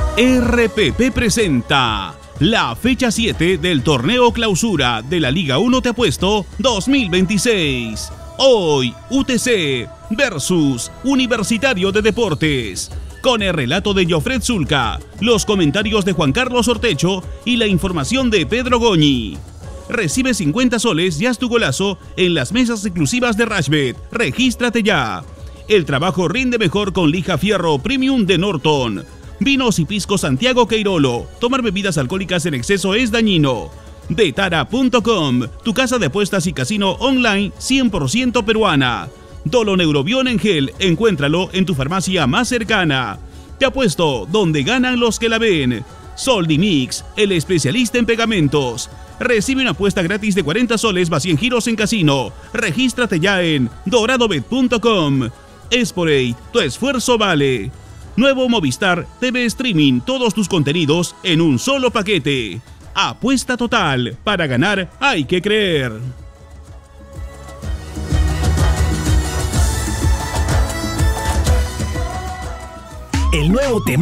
RPP presenta la fecha 7 del torneo clausura de la Liga 1 Te Apuesto 2026. Hoy, UTC versus Universitario de Deportes. Con el relato de Jofred Zulca, los comentarios de Juan Carlos Ortecho y la información de Pedro Goñi. Recibe 50 soles y haz tu golazo en las mesas exclusivas de Rashbet. Regístrate ya. El trabajo rinde mejor con lija fierro premium de Norton. Vinos y pisco Santiago Queirolo. Tomar bebidas alcohólicas en exceso es dañino. Betara.com, tu casa de apuestas y casino online 100% peruana. Dolo Neurobión en gel, encuéntralo en tu farmacia más cercana. Te apuesto donde ganan los que la ven. Soldimix, el especialista en pegamentos. Recibe una apuesta gratis de 40 soles más 100 giros en casino. Regístrate ya en doradobet.com. Esporate, tu esfuerzo vale. Nuevo Movistar TV Streaming, todos tus contenidos en un solo paquete. Apuesta total, para ganar hay que creer. El nuevo tema